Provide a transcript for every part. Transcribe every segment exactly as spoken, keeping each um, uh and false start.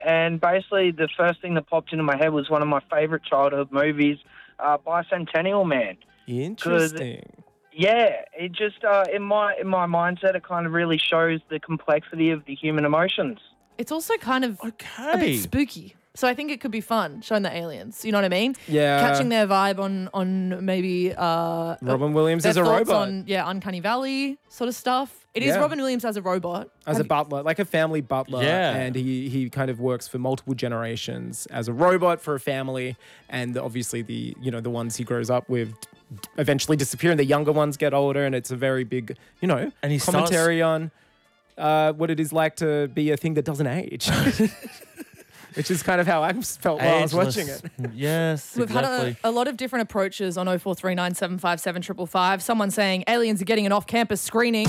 and basically the first thing that popped into my head was one of my favourite childhood movies, uh, Bicentennial Man. Interesting. Yeah, it just uh, in my in my mindset, it kind of really shows the complexity of the human emotions. It's also kind of Okay. a bit spooky. So I think it could be fun showing the aliens. You know what I mean? Yeah. Catching their vibe on on maybe uh, Robin Williams their as a thoughts robot. on yeah Uncanny Valley sort of stuff. It is Yeah. Robin Williams as a robot. As Have a butler, like a family butler. Yeah. And he, he kind of works for multiple generations as a robot for a family. And obviously the, you know, the ones he grows up with eventually disappear and the younger ones get older. And it's a very big, you know, And he commentary on uh, what it is like to be a thing that doesn't age. Which is kind of how I felt while I was watching it. Yes, We've exactly. had a, a lot of different approaches on oh four three nine seven five seven five five five. Someone saying aliens are getting an off-campus screening.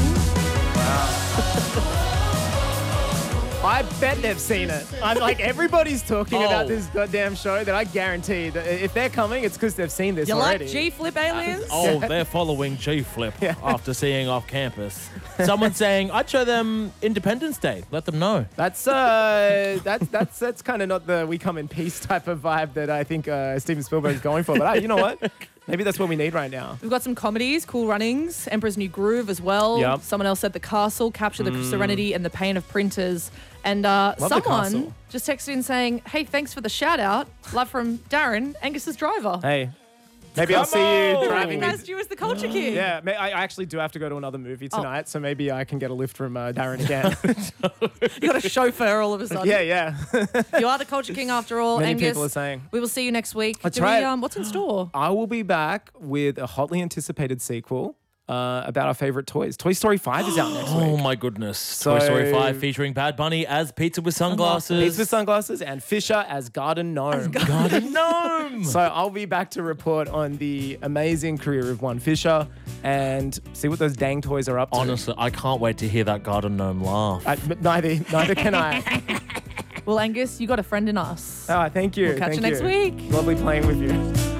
I bet they've seen it. I'm like, everybody's talking Oh. about this goddamn show that I guarantee that if they're coming, it's because they've seen this You already. like G-Flip aliens? Oh, they're following G-Flip after seeing off campus. Someone saying, I'd show them Independence Day. Let them know. That's uh, that's that's that's kind of not the we come in peace type of vibe that I think uh, Steven Spielberg's going for. But uh, you know what? Maybe that's what we need right now. We've got some comedies, Cool Runnings, Emperor's New Groove as well. Yep. Someone else said The Castle, Capture the Serenity and the Pain of Printers. And uh, Love The someone Castle. just texted in saying, hey, thanks for the shout out. Love from Darren, Angus's driver. Hey, maybe I'll Come see you on! driving. Recognized you as the culture kid. Yeah, may- I I actually do have to go to another movie tonight, so maybe I can get a lift from uh, Darren again. You got a chauffeur all of a sudden. yeah, yeah. You are the culture king after all, Many Angus. people are saying. We will see you next week. That's Do right. We, um, what's in store? I will be back with a hotly anticipated sequel uh, about our favorite toys. Toy Story five is out next Oh week. my goodness. So- Toy Story five featuring Bad Bunny as Pizza with Sunglasses. Pizza with Sunglasses and Fisher as Garden Gnome. Garden Gnome. So I'll be back to report on the amazing career of one Fisher and see what those dang toys are up to. Honestly, I can't wait to hear that Garden Gnome laugh. I, neither, neither can I. Well, Angus, you got a friend in us. Oh, thank you. We'll catch thank you next week. Lovely playing with you.